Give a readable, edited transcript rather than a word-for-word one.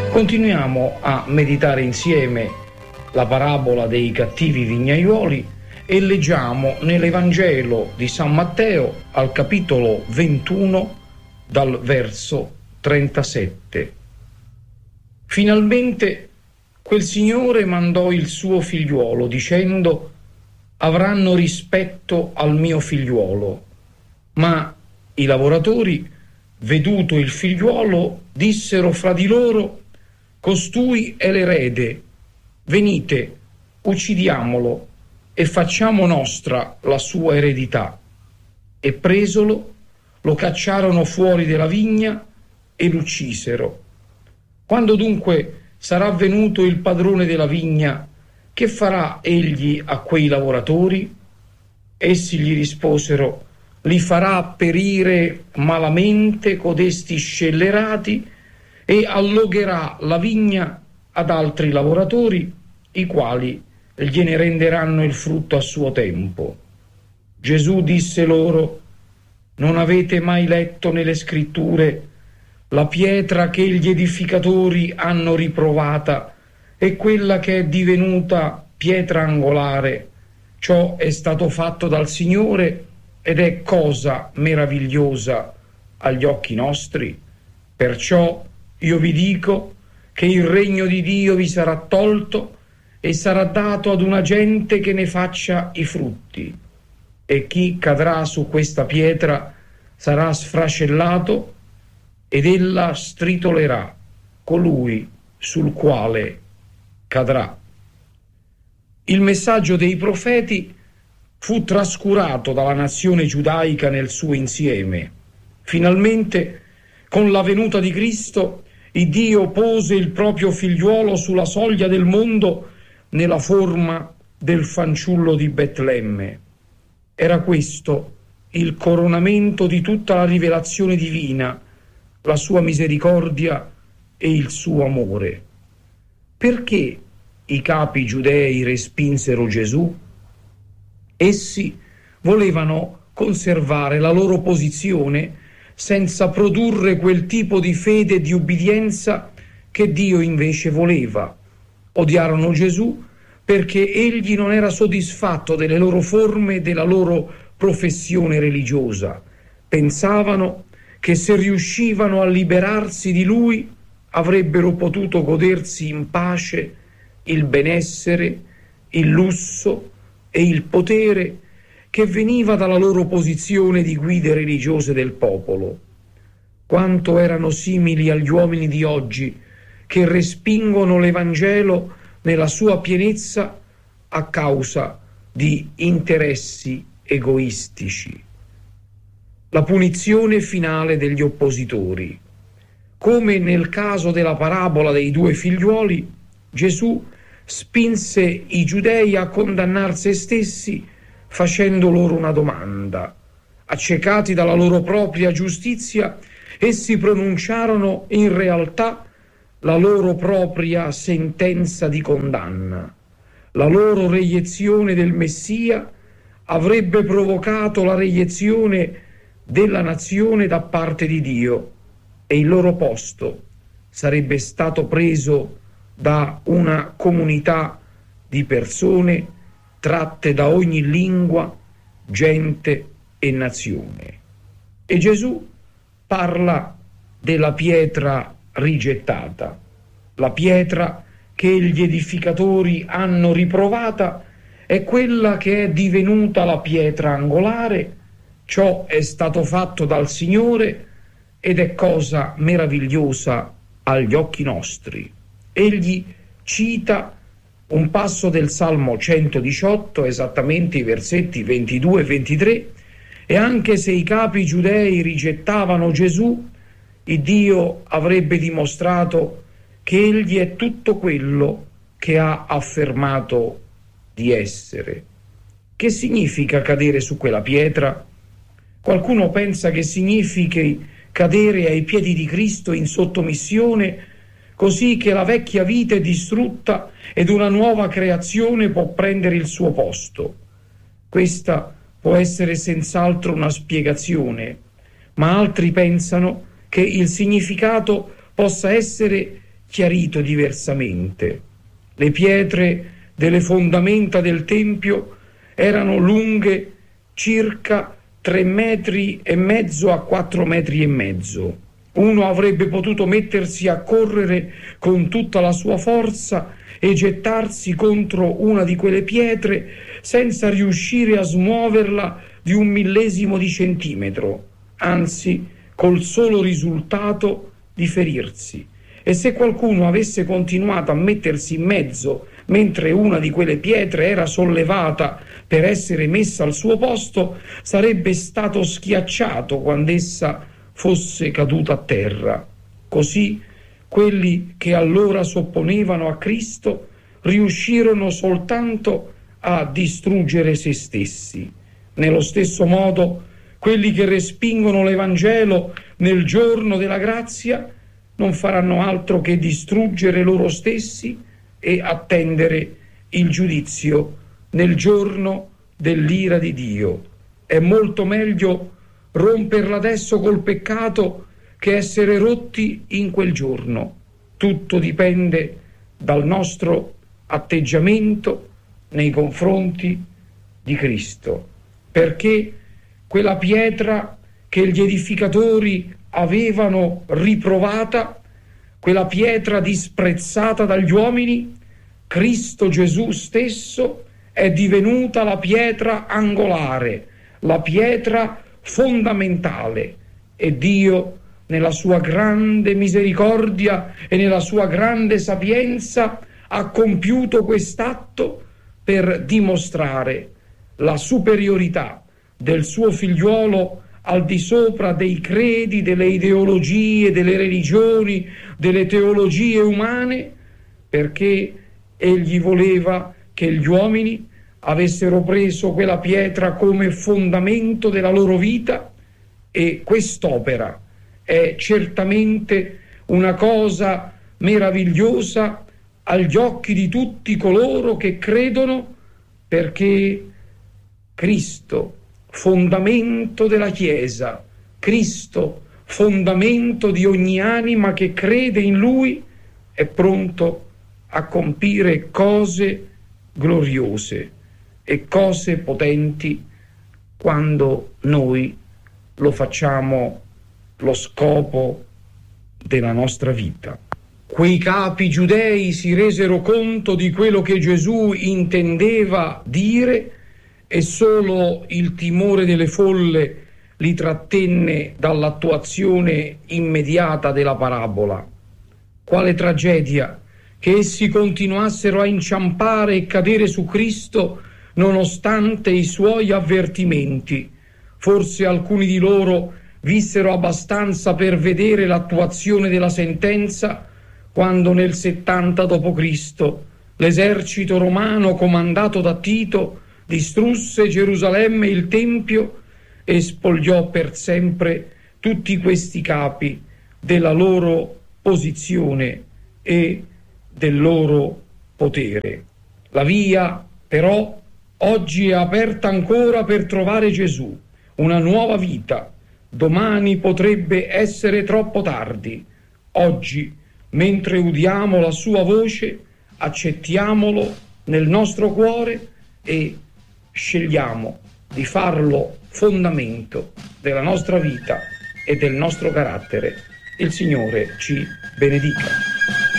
Continuiamo a meditare insieme la parabola dei cattivi vignaioli e leggiamo nell'Evangelo di San Matteo al capitolo 21 dal verso 37. Finalmente quel signore mandò il suo figliuolo dicendo: avranno rispetto al mio figliuolo. Ma i lavoratori, veduto il figliuolo, dissero fra di loro: costui è l'erede, venite, uccidiamolo e facciamo nostra la sua eredità. E presolo, lo cacciarono fuori della vigna e l'uccisero. Quando dunque sarà venuto il padrone della vigna, che farà egli a quei lavoratori? Essi gli risposero: li farà perire malamente codesti scellerati e allogherà la vigna ad altri lavoratori, i quali gliene renderanno il frutto a suo tempo. Gesù disse loro: non avete mai letto nelle scritture: la pietra che gli edificatori hanno riprovata è quella che è divenuta pietra angolare. Ciò è stato fatto dal Signore ed è cosa meravigliosa agli occhi nostri. Perciò io vi dico che il regno di Dio vi sarà tolto e sarà dato ad una gente che ne faccia i frutti. E chi cadrà su questa pietra sarà sfracellato ed ella stritolerà colui sul quale cadrà. Il messaggio dei profeti fu trascurato dalla nazione giudaica nel suo insieme. Finalmente, con la venuta di Cristo, il Dio pose il proprio figliuolo sulla soglia del mondo nella forma del fanciullo di Betlemme. Era questo il coronamento di tutta la rivelazione divina, la sua misericordia e il suo amore. Perché i capi giudei respinsero Gesù? Essi volevano conservare la loro posizione senza produrre quel tipo di fede e di ubbidienza che Dio invece voleva. Odiarono Gesù perché egli non era soddisfatto delle loro forme e della loro professione religiosa. Pensavano che se riuscivano a liberarsi di lui avrebbero potuto godersi in pace il benessere, il lusso e il potere che veniva dalla loro posizione di guide religiose del popolo. Quanto erano simili agli uomini di oggi che respingono l'Evangelo nella sua pienezza a causa di interessi egoistici. La punizione finale degli oppositori. Come nel caso della parabola dei due figliuoli, Gesù spinse i giudei a condannare se stessi facendo loro una domanda. Accecati dalla loro propria giustizia, essi pronunciarono in realtà la loro propria sentenza di condanna. La loro reiezione del Messia avrebbe provocato la reiezione della nazione da parte di Dio e il loro posto sarebbe stato preso da una comunità di persone tratte da ogni lingua, gente e nazione. E Gesù parla della pietra rigettata, la pietra che gli edificatori hanno riprovata è quella che è divenuta la pietra angolare. Ciò è stato fatto dal Signore ed è cosa meravigliosa agli occhi nostri. Egli cita un passo del Salmo 118, esattamente i versetti 22 e 23, e anche se i capi giudei rigettavano Gesù, il Dio avrebbe dimostrato che egli è tutto quello che ha affermato di essere. Che significa cadere su quella pietra? Qualcuno pensa che significhi cadere ai piedi di Cristo in sottomissione, così che la vecchia vita è distrutta ed una nuova creazione può prendere il suo posto. Questa può essere senz'altro una spiegazione, ma altri pensano che il significato possa essere chiarito diversamente. Le pietre delle fondamenta del Tempio erano lunghe circa 3,5 metri a 4,5 metri. Uno avrebbe potuto mettersi a correre con tutta la sua forza e gettarsi contro una di quelle pietre senza riuscire a smuoverla di 1 millesimo di centimetro, anzi col solo risultato di ferirsi. E se qualcuno avesse continuato a mettersi in mezzo mentre una di quelle pietre era sollevata per essere messa al suo posto, sarebbe stato schiacciato quando essa fosse caduta a terra. Così quelli che allora s'opponevano a Cristo riuscirono soltanto a distruggere se stessi. Nello stesso modo, quelli che respingono l'Evangelo nel giorno della grazia non faranno altro che distruggere loro stessi e attendere il giudizio nel giorno dell'ira di Dio. È molto meglio romperla adesso col peccato che essere rotti in quel giorno. Tutto dipende dal nostro atteggiamento nei confronti di Cristo, perché quella pietra che gli edificatori avevano riprovata, quella pietra disprezzata dagli uomini, Cristo Gesù stesso è divenuta la pietra angolare, la pietra fondamentale, e Dio nella sua grande misericordia e nella sua grande sapienza ha compiuto quest'atto per dimostrare la superiorità del suo figliuolo al di sopra dei credi, delle ideologie, delle religioni, delle teologie umane, perché egli voleva che gli uomini avessero preso quella pietra come fondamento della loro vita, e quest'opera è certamente una cosa meravigliosa agli occhi di tutti coloro che credono, perché Cristo, fondamento della Chiesa, Cristo, fondamento di ogni anima che crede in Lui, è pronto a compiere cose gloriose e cose potenti quando noi lo facciamo lo scopo della nostra vita. Quei capi giudei si resero conto di quello che Gesù intendeva dire, e solo il timore delle folle li trattenne dall'attuazione immediata della parabola. Quale tragedia che essi continuassero a inciampare e cadere su Cristo nonostante i suoi avvertimenti. Forse alcuni di loro vissero abbastanza per vedere l'attuazione della sentenza quando nel 70 d.C. l'esercito romano comandato da Tito distrusse Gerusalemme e il Tempio e spogliò per sempre tutti questi capi della loro posizione e del loro potere. La via, però, oggi è aperta ancora per trovare Gesù, una nuova vita. Domani potrebbe essere troppo tardi. Oggi, mentre udiamo la sua voce, accettiamolo nel nostro cuore e scegliamo di farlo fondamento della nostra vita e del nostro carattere. Il Signore ci benedica.